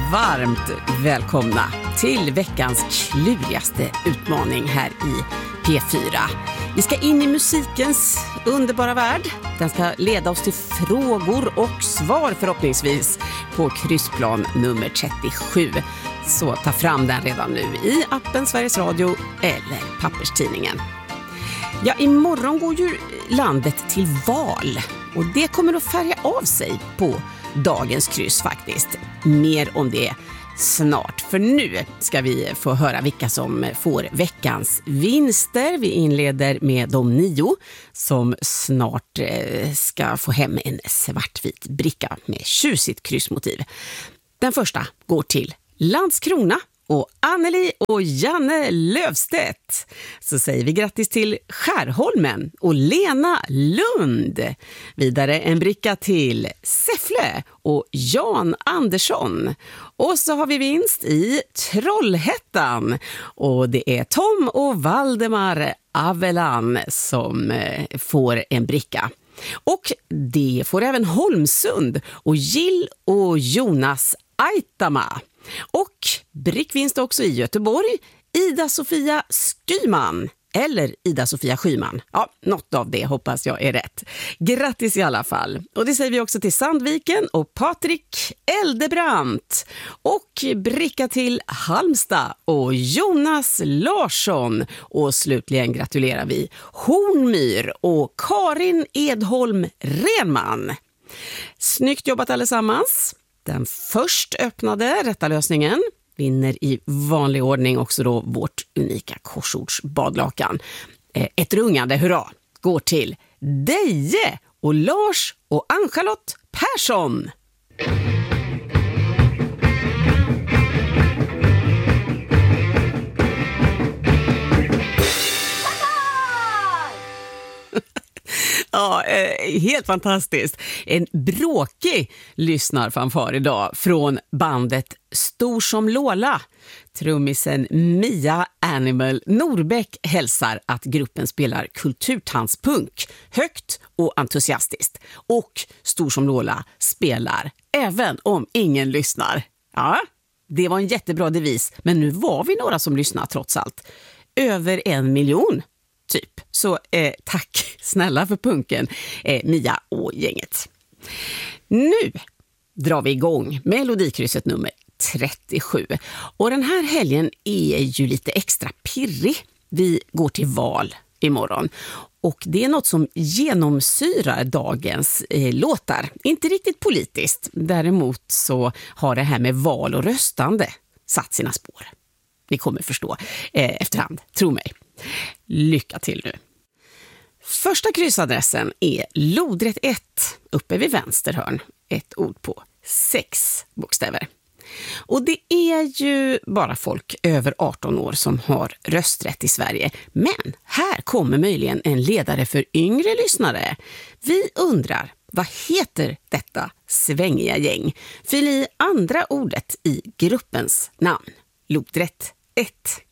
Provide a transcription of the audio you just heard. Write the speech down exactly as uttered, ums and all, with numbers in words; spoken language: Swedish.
varmt välkomna till veckans klurigaste utmaning här i P fyra. Vi ska in i musikens underbara värld. Den ska leda oss till frågor och svar förhoppningsvis på kryssplan nummer trettiosju. Så ta fram den redan nu i appen Sveriges Radio eller papperstidningen. Ja, imorgon går ju landet till val och det kommer att färga av sig på dagens kryss faktiskt. Mer om det snart, för nu ska vi få höra vilka som får veckans vinster. Vi inleder med de nio som snart ska få hem en svartvit bricka med tjusigt kryssmotiv. Den första går till Landskrona och Anneli och Janne Lövstedt. Så säger vi grattis till Skärholmen och Lena Lund. Vidare en bricka till Säffle och Jan Andersson. Och så har vi vinst i Trollhättan. Och det är Tom och Valdemar Avelan som får en bricka. Och det får även Holmsund och Jill och Jonas Aitama. Och brickvinst också i Göteborg, Ida-Sofia Skyman eller Ida-Sofia Skyman. Ja, något av det hoppas jag är rätt. Grattis i alla fall. Och det säger vi också till Sandviken och Patrik Eldebrandt. Och bricka till Halmstad och Jonas Larsson. Och slutligen gratulerar vi Hornmyr och Karin Edholm Renman. Snyggt jobbat allesammans. Den först öppnade rätta lösningen vinner i vanlig ordning också då vårt unika korsordsbadlakan. Ett rungande hurra går till Deje och Lars och Ann-Charlotte Persson. Ja, eh, helt fantastiskt. En bråkig lyssnarfanfar idag från bandet Stor som Lola. Trummisen Mia Animal Norbeck hälsar att gruppen spelar kulturtanspunk högt och entusiastiskt. Och Stor som Lola spelar även om ingen lyssnar. Ja, det var en jättebra devis, men nu var vi några som lyssnar trots allt. Över en miljon. Typ. Så eh, tack snälla för punken, eh, Mia och gänget. Nu drar vi igång melodikrysset nummer trettiosju. Och den här helgen är ju lite extra pirrig. Vi går till val imorgon. Och det är något som genomsyrar dagens eh, låtar. Inte riktigt politiskt. Däremot så har det här med val och röstande satt sina spår. Ni kommer förstå eh, efterhand, tro mig. Lycka till nu. Första kryssadressen är lodrätt ett uppe vid vänster hörn. Ett ord på sex bokstäver. Och det är ju bara folk över arton år som har rösträtt i Sverige. Men här kommer möjligen en ledare för yngre lyssnare. Vi undrar, vad heter detta svängiga gäng? Fyll i andra ordet i gruppens namn. Lodrätt ett.